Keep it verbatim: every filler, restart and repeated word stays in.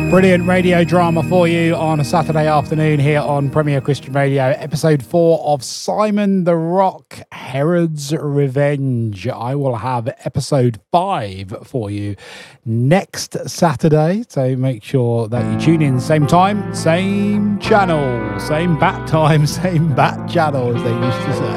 Brilliant radio drama for you on a Saturday afternoon here on Premier Christian Radio. Episode four of Simon the Rock, Herod's Revenge. I will have episode five for you next Saturday. So make sure that you tune in same time, same channel, same bat time, same bat channel, as they used to say.